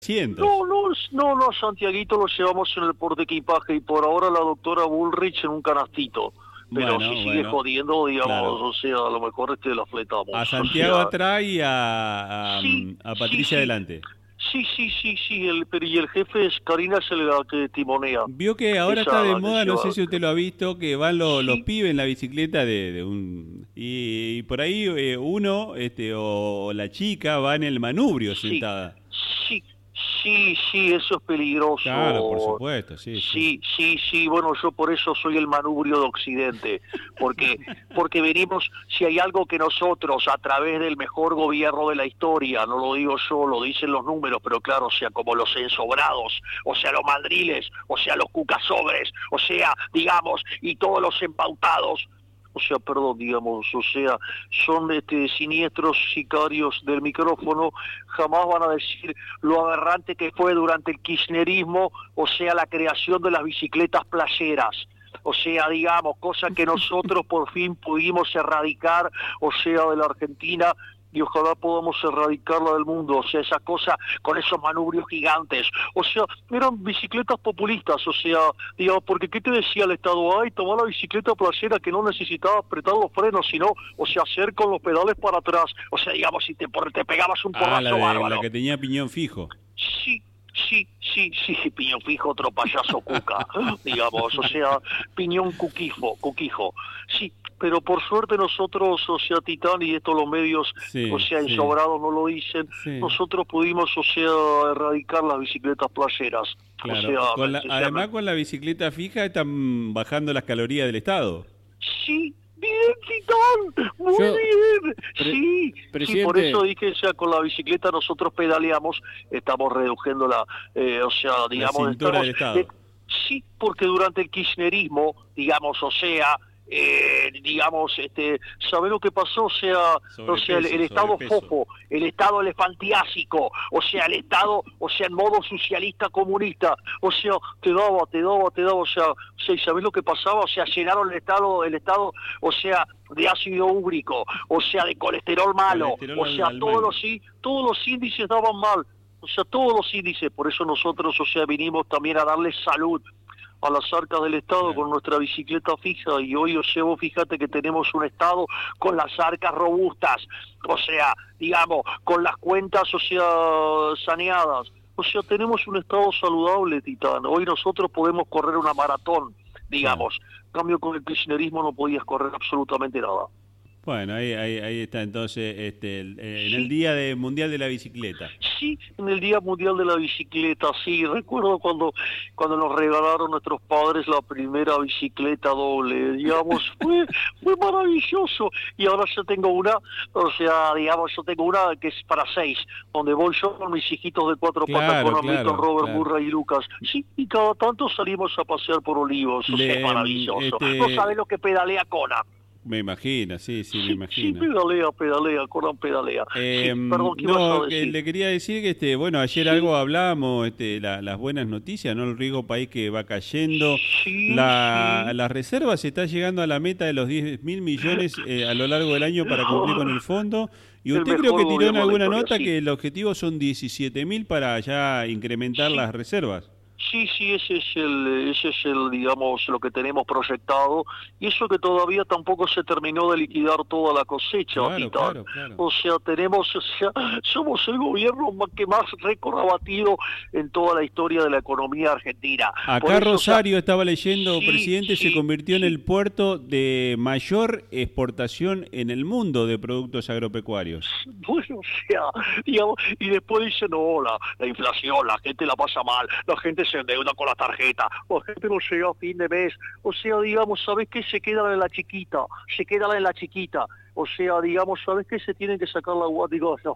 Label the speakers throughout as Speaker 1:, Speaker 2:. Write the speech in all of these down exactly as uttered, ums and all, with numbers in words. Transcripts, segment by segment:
Speaker 1: Cientos.
Speaker 2: No, no, no, no, Santiaguito lo llevamos en el portaequipaje y por ahora la doctora Bullrich en un canastito. Pero
Speaker 1: Bueno,
Speaker 2: si sigue
Speaker 1: bueno,
Speaker 2: jodiendo, digamos,
Speaker 1: claro.
Speaker 2: o sea, a lo mejor este la fletamos.
Speaker 1: A
Speaker 2: O
Speaker 1: Santiago
Speaker 2: sea,
Speaker 1: atrás y a, a,
Speaker 2: sí,
Speaker 1: a
Speaker 2: sí,
Speaker 1: Patricia
Speaker 2: sí.
Speaker 1: adelante.
Speaker 2: Sí, sí, sí, sí, el, pero y el jefe es Karina, es el que timonea.
Speaker 1: Vio que ahora
Speaker 2: Ella
Speaker 1: está de
Speaker 2: la que
Speaker 1: moda, no sé
Speaker 2: lleva.
Speaker 1: si usted lo ha visto, que van los, los
Speaker 2: Sí,
Speaker 1: pibes en la bicicleta de, de un... Y, y por ahí eh, uno este o la chica va en el manubrio
Speaker 2: sí,
Speaker 1: sentada.
Speaker 2: sí, sí, sí, eso es
Speaker 1: Claro, por
Speaker 2: peligroso.
Speaker 1: supuesto, sí, sí.
Speaker 2: Sí, sí, sí, bueno, yo por eso soy el manubrio de Occidente, porque porque venimos, si hay algo que nosotros, a través del mejor gobierno de la historia, no lo digo yo, lo dicen los números, pero claro, o sea, como los ensobrados, o sea, los madriles, o sea, los cucasobres, o sea, digamos, y todos los empautados, o sea, perdón, digamos, o sea, son este, siniestros sicarios del micrófono, jamás van a decir lo aberrante que fue durante el kirchnerismo, o sea, la creación de las bicicletas playeras. O sea, digamos, cosa que nosotros por fin pudimos erradicar, o sea, de la Argentina, y ojalá podamos erradicarla del mundo, o sea, esa cosa con esos manubrios gigantes, o sea, eran bicicletas populistas, o sea, digamos, porque ¿qué te decía el Estado? Ay, tomá la bicicleta playera que no necesitaba apretar los frenos, sino, o sea, hacer con los pedales para atrás, o sea, digamos, si te, te pegabas un
Speaker 1: Ah, la
Speaker 2: porrazo
Speaker 1: de la
Speaker 2: bárbaro.
Speaker 1: que tenía piñón fijo.
Speaker 2: Sí, sí, sí, sí, piñón fijo, otro payaso cuca, digamos, o sea, piñón cuquifo, cuquijo, sí, pero por suerte nosotros, o sea, Titán, y esto los medios, o
Speaker 1: Sí,
Speaker 2: sea,
Speaker 1: sí,
Speaker 2: ensobrados no lo dicen,
Speaker 1: sí.
Speaker 2: nosotros pudimos, o sea, erradicar las bicicletas playeras, o
Speaker 1: Claro.
Speaker 2: sea,
Speaker 1: Con la, además
Speaker 2: sencillamente.
Speaker 1: con la bicicleta fija están bajando las calorías del Estado.
Speaker 2: Sí, bien, Titán, muy
Speaker 3: Yo,
Speaker 2: bien,
Speaker 3: pre-
Speaker 2: sí, sí, por eso
Speaker 3: presidente,
Speaker 2: dije, o sea, con la bicicleta nosotros pedaleamos, estamos reduciendo la, eh, o sea,
Speaker 1: La
Speaker 2: digamos,
Speaker 1: cintura
Speaker 2: estamos,
Speaker 1: del
Speaker 2: eh,
Speaker 1: Estado.
Speaker 2: sí, porque durante el kirchnerismo, digamos, o sea, eh, digamos, este, ¿sabe lo que pasó? O sea, o sea, el,
Speaker 1: Sobrepeso,
Speaker 2: el Estado
Speaker 1: sobrepeso.
Speaker 2: fofo, el Estado elefantiásico, o sea, el Estado, o sea, en modo socialista comunista, o sea, te daba, te daba, te daba, o sea, o sea, ¿y sabés lo que pasaba? O sea, llenaron el Estado, el Estado, o sea, de ácido úrico, o sea, de colesterol malo,
Speaker 1: Colesterol
Speaker 2: o
Speaker 1: al,
Speaker 2: sea,
Speaker 1: al
Speaker 2: todos
Speaker 1: mango.
Speaker 2: los, í- todos los índices daban mal, o sea, todos los índices, por eso nosotros, o sea, vinimos también a darle salud a las arcas del Estado
Speaker 1: Claro.
Speaker 2: con nuestra bicicleta fija, y hoy os llevo, fíjate que tenemos un Estado con las arcas robustas, o sea, digamos, con las cuentas, o sea, saneadas, o sea, tenemos un Estado saludable, Titán, hoy nosotros podemos correr una maratón,
Speaker 1: Claro.
Speaker 2: digamos, en cambio con el kirchnerismo no podías correr absolutamente nada.
Speaker 1: Bueno, ahí, ahí, ahí está entonces este, el- eh, en el
Speaker 2: Sí,
Speaker 1: Día de Mundial de la Bicicleta.
Speaker 2: sí, en el Día Mundial de la Bicicleta, sí, recuerdo cuando cuando nos regalaron nuestros padres la primera bicicleta doble, digamos, fue fue maravilloso, y ahora yo tengo una, o sea, digamos, yo tengo una que es para seis, donde voy yo con mis hijitos de cuatro patas,
Speaker 1: Claro,
Speaker 2: con Hamilton,
Speaker 1: claro,
Speaker 2: Robert,
Speaker 1: claro.
Speaker 2: Murray y Lucas, sí, y cada tanto salimos a pasear por Olivos, o sea, es
Speaker 1: Le, mm,
Speaker 2: maravilloso, no sabés
Speaker 1: este,
Speaker 2: lo que pedalea Conan.
Speaker 1: me imagino, sí, sí, me
Speaker 2: Sí, sí,
Speaker 1: imagino.
Speaker 2: pedalea, pedalea, Conan pedalea.
Speaker 1: Eh,
Speaker 2: Sí, perdón, ¿qué ibas a
Speaker 1: no, que
Speaker 2: decir?
Speaker 1: le quería decir que, este, bueno, ayer
Speaker 2: Sí,
Speaker 1: algo hablábamos, este, la- las buenas noticias, ¿no? El riesgo país que va cayendo.
Speaker 2: sí,
Speaker 1: La,
Speaker 2: sí.
Speaker 1: la reserva se está llegando a la meta de los diez mil millones eh, a lo largo del año para cumplir con el fondo. Y
Speaker 2: El
Speaker 1: usted creo
Speaker 2: mejor
Speaker 1: que tiró en
Speaker 2: gobierno de la
Speaker 1: alguna
Speaker 2: historia,
Speaker 1: nota
Speaker 2: sí.
Speaker 1: que el objetivo son diecisiete mil para ya incrementar
Speaker 2: Sí,
Speaker 1: las reservas.
Speaker 2: sí, sí, ese es el, ese es el, digamos, lo que tenemos proyectado, y eso que todavía tampoco se terminó de liquidar toda la cosecha,
Speaker 1: Claro,
Speaker 2: Titán.
Speaker 1: claro, claro.
Speaker 2: O sea, tenemos, o sea, somos el gobierno más- que más récord ha batido en toda la historia de la economía argentina. Por
Speaker 1: Acá
Speaker 2: eso, o sea,
Speaker 1: Rosario estaba leyendo,
Speaker 2: sí,
Speaker 1: presidente, se
Speaker 2: sí,
Speaker 1: convirtió en
Speaker 2: sí.
Speaker 1: el puerto de mayor exportación en el mundo de productos agropecuarios.
Speaker 2: Bueno, o sea, digamos, y después dicen, no, la, la inflación, la gente la pasa mal, la gente se endeuda con la tarjeta, la gente no llega a fin de mes, o sea, digamos, ¿sabes qué? Se quedan en la chiquita, se quedan en la chiquita, o sea, digamos, ¿sabes qué? Se tienen que sacar la guata, digo, no,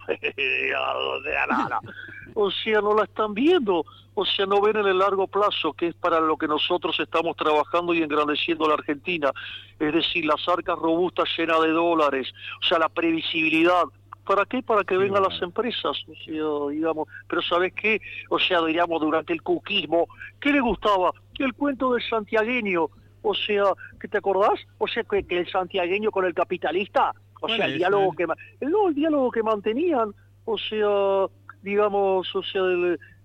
Speaker 2: o sea, nada, o sea, no la están viendo, o sea, no ven en el largo plazo, que es para lo que nosotros estamos trabajando y engrandeciendo la Argentina, es decir, las arcas robustas llenas de dólares, o sea, la previsibilidad. ¿Para qué? Para que
Speaker 1: Qué
Speaker 2: vengan las
Speaker 1: bárbaro.
Speaker 2: empresas, o sea, digamos, pero ¿sabes qué? O sea, diríamos, durante el cuquismo, ¿qué le gustaba? El cuento del santiagueño, o sea, ¿que te acordás? O sea, que, que el santiagueño con el capitalista, o
Speaker 1: ¿Cuál
Speaker 2: sea, el
Speaker 1: es? A
Speaker 2: diálogo
Speaker 1: ver.
Speaker 2: que, ma- el, no, el diálogo que mantenían, o sea, digamos, o sea, el-